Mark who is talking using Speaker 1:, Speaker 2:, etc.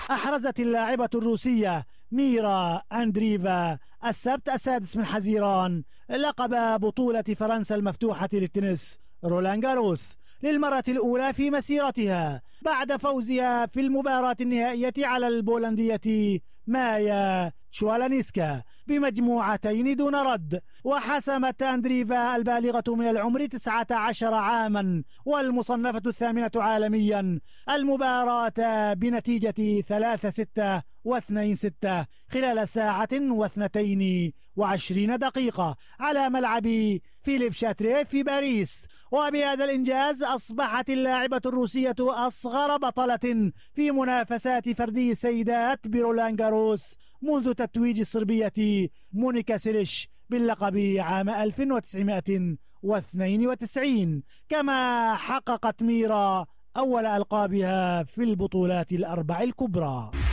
Speaker 1: أحرزت اللاعبة الروسية ميرا أندريفا السبت 6 من حزيران لقب بطولة فرنسا المفتوحة للتنس رولان جاروس للمرة الأولى في مسيرتها بعد فوزها في المباراة النهائية على البولندية مايا تشوالانيسكا بمجموعتين دون رد. وحسمت أندريفا البالغة من العمر 19 عاما والمصنفة 8 عالميا المباراة بنتيجة 3-6 و2-6 خلال 1:22 دقيقة على ملعب فيليب شاتريه في باريس. وبهذا الإنجاز أصبحت اللاعبة الروسية أصغر بطلة في منافسات فردي السيدات برولان جاروس منذ تتويج الصربية مونيكا سيليش باللقب عام 1992، كما حققت ميرا أول ألقابها في البطولات الأربع الكبرى.